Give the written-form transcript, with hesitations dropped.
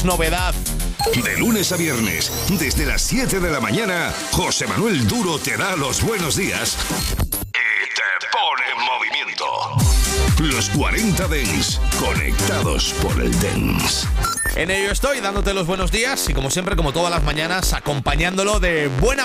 novedad. De lunes a viernes, desde las 7 de la mañana, José Manuel Duro te da los buenos días y te pone en movimiento. Los 40 Dents, conectados por el Dents. En ello estoy, dándote los buenos días y como siempre, como todas las mañanas, acompañándolo de buena